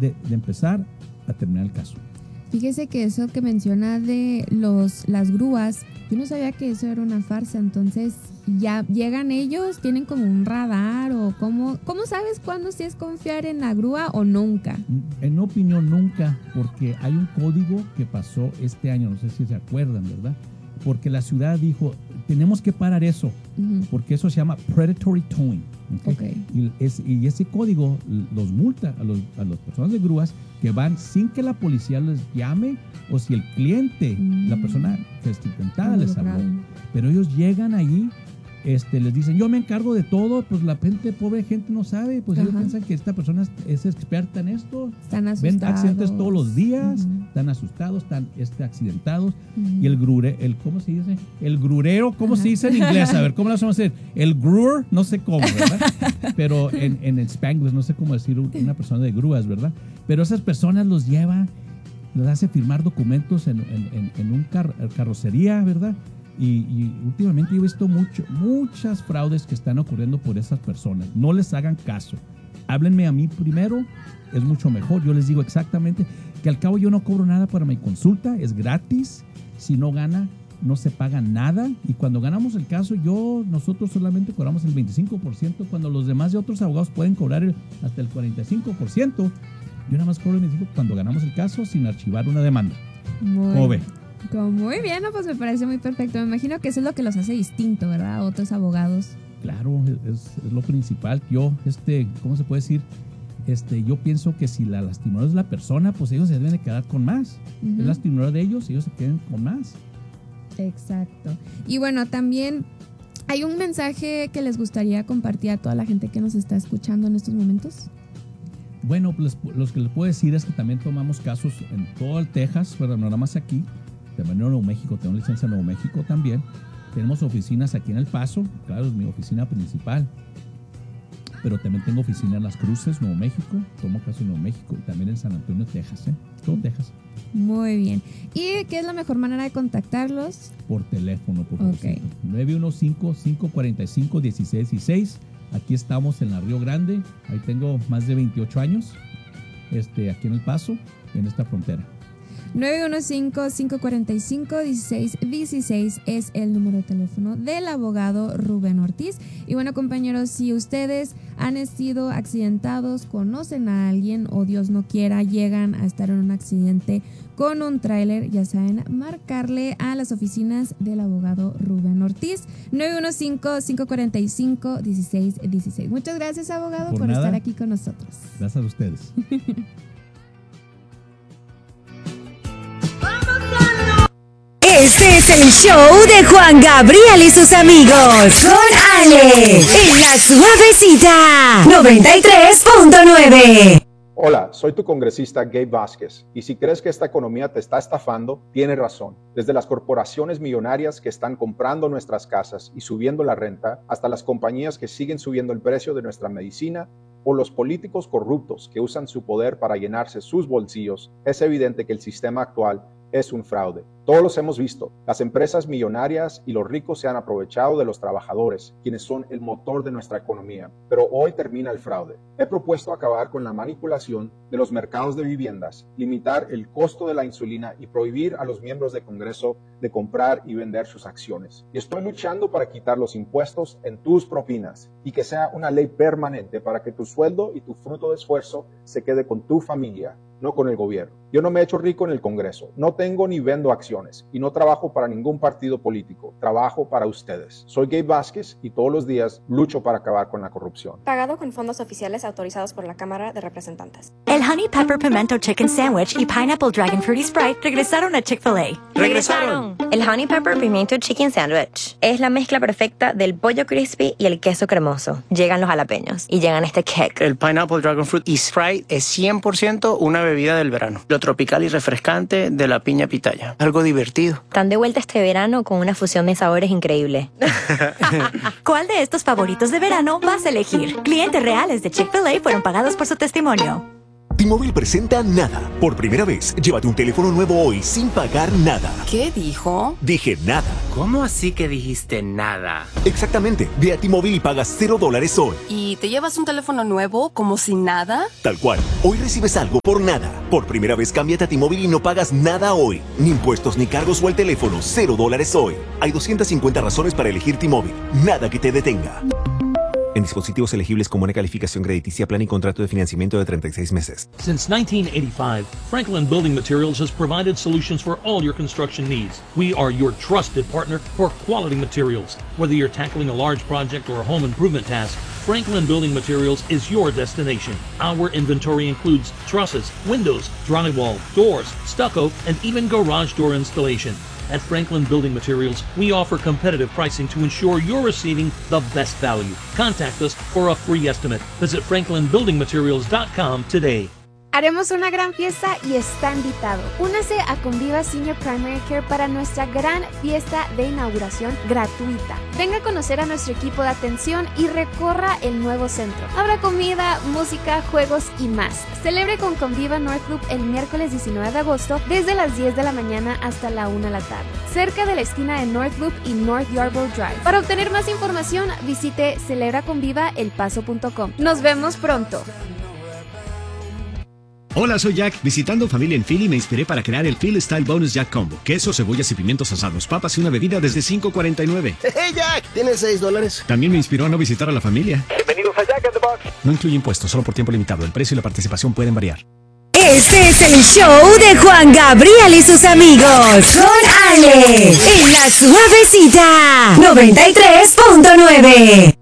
de empezar a terminar el caso. Fíjese que eso que menciona de las grúas, yo no sabía que eso era una farsa. Entonces ya llegan ellos, tienen como un radar, o ¿cómo sabes cuándo sí es confiar en la grúa o nunca? En mi opinión, nunca, porque hay un código que pasó este año, no sé si se acuerdan, ¿verdad? Porque la ciudad dijo, tenemos que parar eso, porque eso se llama predatory towing. ¿Okay? Y ese código los multa a las personas de grúas que van sin que la policía les llame, o si el cliente, la persona que está intentada les habló. Pero ellos llegan allí, les dicen, yo me encargo de todo, pues la gente, pobre gente no sabe, pues ellos piensan que esta persona es experta en esto. Están asustados. Ven accidentes todos los días, están asustados, están accidentados. Y ¿cómo se dice? El grurero, ¿cómo se dice en inglés? A ver, ¿cómo lo vamos a hacer? El gruer, no sé cómo, ¿verdad? Pero en Spanglish, no sé cómo decir una persona de grúas, ¿verdad? Pero esas personas los lleva, les hace firmar documentos en un carrocería, ¿verdad? Y últimamente he visto muchas fraudes que están ocurriendo por esas personas. No les hagan caso. Háblenme a mí primero, es mucho mejor. Yo les digo exactamente que al cabo yo no cobro nada para mi consulta, es gratis. Si no gana, no se paga nada. Y cuando ganamos el caso, nosotros solamente cobramos el 25%, cuando los demás de otros abogados pueden cobrar hasta el 45%. Yo nada más cobro el 25% cuando ganamos el caso sin archivar una demanda. ¿Cómo ve? Muy bien, pues me parece muy perfecto. Me imagino que eso es lo que los hace distinto, ¿verdad? A otros abogados. Claro, es lo principal. Yo, ¿cómo se puede decir? Yo pienso que si la lastimadora es la persona, pues ellos se deben de quedar con más. Es lastimadora de ellos, ellos se quedan con más. Exacto. Y bueno, también hay un mensaje que les gustaría compartir a toda la gente que nos está escuchando en estos momentos. Bueno, pues los que les puedo decir es que también tomamos casos en todo el Texas, pero no nada más aquí. También en Nuevo México, tengo licencia en Nuevo México también. Tenemos oficinas aquí en El Paso, claro, es mi oficina principal. Pero también tengo oficina en Las Cruces, Nuevo México. Tomo casos en Nuevo México y también en San Antonio, Texas, todo Texas. Muy bien. ¿Y qué es la mejor manera de contactarlos? Por teléfono, por favor. 915-545-1616. Aquí estamos en la Río Grande. Ahí tengo más de 28 años. Aquí en El Paso, en esta frontera. 915-545-1616 es el número de teléfono del abogado Rubén Ortiz. Y bueno, compañeros, si ustedes han sido accidentados, conocen a alguien o Dios no quiera, llegan a estar en un accidente con un tráiler, ya saben, marcarle a las oficinas del abogado Rubén Ortiz. 915-545-1616. Muchas gracias, abogado, por estar aquí con nosotros. Gracias a ustedes. Este es el show de Juan Gabriel y sus amigos. Con Ale, en la suavecita 93.9. Hola, soy tu congresista Gabe Vázquez, y si crees que esta economía te está estafando, tienes razón. Desde las corporaciones millonarias que están comprando nuestras casas y subiendo la renta, hasta las compañías que siguen subiendo el precio de nuestra medicina, o los políticos corruptos que usan su poder para llenarse sus bolsillos, es evidente que el sistema actual es un fraude. Todos los hemos visto. Las empresas millonarias y los ricos se han aprovechado de los trabajadores, quienes son el motor de nuestra economía. Pero hoy termina el fraude. He propuesto acabar con la manipulación de los mercados de viviendas, limitar el costo de la insulina y prohibir a los miembros del Congreso de comprar y vender sus acciones. Y estoy luchando para quitar los impuestos en tus propinas y que sea una ley permanente para que tu sueldo y tu fruto de esfuerzo se quede con tu familia, no con el gobierno. Yo no me he hecho rico en el Congreso, no tengo ni vendo acciones y no trabajo para ningún partido político, trabajo para ustedes. Soy Gabe Vázquez y todos los días lucho para acabar con la corrupción. Pagado con fondos oficiales autorizados por la Cámara de Representantes. El Honey Pepper Pimento Chicken Sandwich y Pineapple Dragon Fruity Sprite regresaron a Chick-fil-A. ¡Regresaron! El Honey Pepper Pimiento Chicken Sandwich es la mezcla perfecta del pollo crispy y el queso cremoso. Llegan los jalapeños y llegan este kick. El Pineapple Dragon Fruit y Sprite es 100% una bebida del verano. Lo tropical y refrescante de la piña pitaya. Algo divertido. Están de vuelta este verano con una fusión de sabores increíble. ¿Cuál de estos favoritos de verano vas a elegir? Clientes reales de Chick-fil-A fueron pagados por su testimonio. T-Mobile presenta Nada. Por primera vez, llévate un teléfono nuevo hoy sin pagar nada. ¿Qué dijo? Dije nada. ¿Cómo así que dijiste nada? Exactamente. Ve a T-Mobile y pagas $0 hoy. ¿Y te llevas un teléfono nuevo como si nada? Tal cual. Hoy recibes algo por nada. Por primera vez, cámbiate a T-Mobile y no pagas nada hoy. Ni impuestos ni cargos o el teléfono. $0 hoy. Hay 250 razones para elegir T-Mobile. Nada que te detenga. En dispositivos elegibles con buena calificación crediticia, plan y contrato de financiamiento de 36 meses. Since 1985, Franklin Building Materials has provided solutions for all your construction needs. We are your trusted partner for quality materials. Whether you're tackling a large project or a home improvement task, Franklin Building Materials is your destination. Our inventory includes trusses, windows, drywall, doors, stucco, and even garage door installation. At Franklin Building Materials, we offer competitive pricing to ensure you're receiving the best value. Contact us for a free estimate. Visit franklinbuildingmaterials.com today. Haremos una gran fiesta y está invitado. Únase a Conviva Senior Primary Care para nuestra gran fiesta de inauguración gratuita. Venga a conocer a nuestro equipo de atención y recorra el nuevo centro. Habrá comida, música, juegos y más. Celebre con Conviva North Loop el miércoles 19 de agosto desde las 10 de la mañana hasta la 1 de la tarde, cerca de la esquina de North Loop y North Yarborough Drive. Para obtener más información, visite celebraconvivaelpaso.com. Nos vemos pronto. Hola, soy Jack. Visitando familia en Philly me inspiré para crear el Philly Style Bonus Jack Combo. Queso, cebollas y pimientos asados, papas y una bebida desde $5.49. ¡Hey, Jack! ¿Tienes $6? También me inspiró a no visitar a la familia. Bienvenidos a Jack in the Box. No incluye impuestos, solo por tiempo limitado. El precio y la participación pueden variar. Este es el show de Juan Gabriel y sus amigos. Con Ale. En La Suavecita. 93.9.